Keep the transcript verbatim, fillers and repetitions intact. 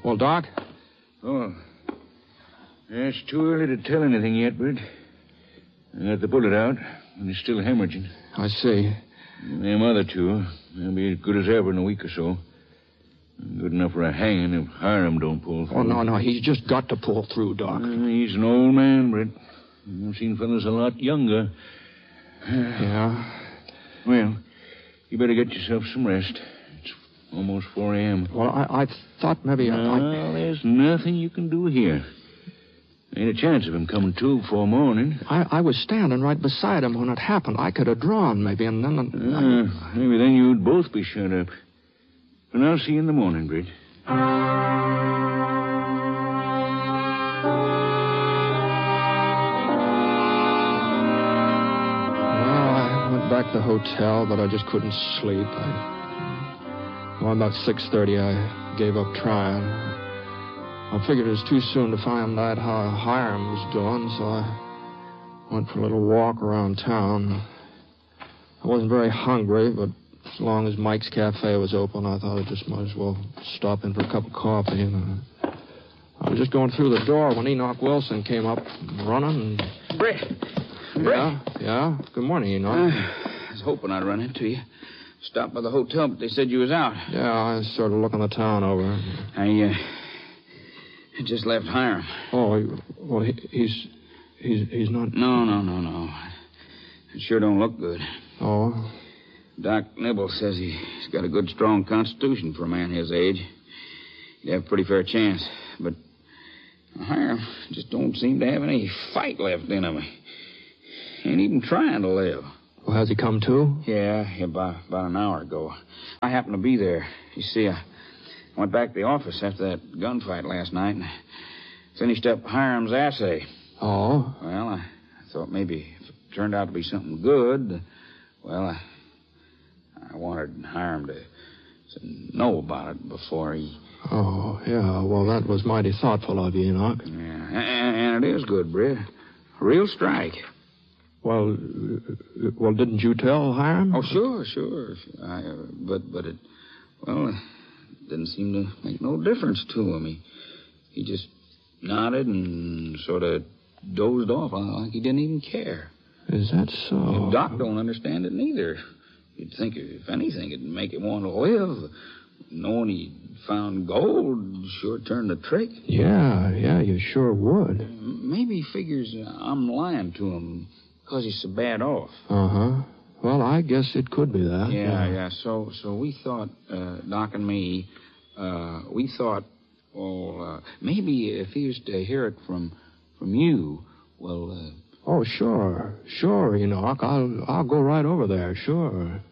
Well, Doc? Oh. It's too early to tell anything yet, Britt. I got the bullet out, and he's still hemorrhaging. I see. And them other two, they'll be as good as ever in a week or so. Good enough for a hanging if Hiram don't pull through. Oh, no, no. He's just got to pull through, Doc. Uh, he's an old man, Britt. I've seen fellas a lot younger. Yeah? Well, you better get yourself some rest. It's almost four a.m. Well, I, I thought maybe I... Well, there's nothing you can do here. Ain't a chance of him coming to before morning. I, I was standing right beside him when it happened. I could have drawn, maybe, and then... Uh, I... Maybe then you'd both be shut up. And I'll see you in the morning, Britt. Well, I went back to the hotel, but I just couldn't sleep. I... Well, about six thirty, I gave up trying. I figured it was too soon to find out how Hiram was doing, so I went for a little walk around town. I wasn't very hungry, but as long as Mike's Cafe was open, I thought I just might as well stop in for a cup of coffee. And uh, I was just going through the door when Enoch Wilson came up running. And... Britt. Britt. Yeah, yeah. Good morning, Enoch. Uh, I was hoping I'd run into you. Stopped by the hotel, but they said you was out. Yeah, I was sort of looking the town over. I, uh, I just left Hiram. Oh, he, well, he, he's, he's, he's not... No, no, no, no. It sure don't look good. Oh? Doc Nibble says he's got a good, strong constitution for a man his age. He'd have a pretty fair chance. But Hiram just don't seem to have any fight left in him. He ain't even trying to live. Well, has he come to? Yeah, yeah about, about an hour ago. I happened to be there. You see, I went back to the office after that gunfight last night and finished up Hiram's assay. Oh? Well, I thought maybe if it turned out to be something good, well, I... I wanted Hiram to, to know about it before he... Oh, yeah. Well, that was mighty thoughtful of you, Enoch. Yeah, and, and it is good, Britt. A real strike. Well, uh, well, didn't you tell Hiram? Oh, sure, sure. I, uh, but, but it, well, it didn't seem to make no difference to him. He, he just nodded and sort of dozed off like he didn't even care. Is that so? The Doc don't understand it neither. You'd think, if anything, it'd make him want to live. Knowing he found gold sure turned the trick. Yeah, yeah, you sure would. Maybe he figures I'm lying to him because he's so bad off. Uh-huh. Well, I guess it could be that. Yeah, yeah. yeah. So so we thought, uh, Doc and me, uh, we thought, well, uh, maybe if he was to hear it from from you, well... Uh, Oh, sure. Sure, Enoch. I'll, I'll go right over there, sure.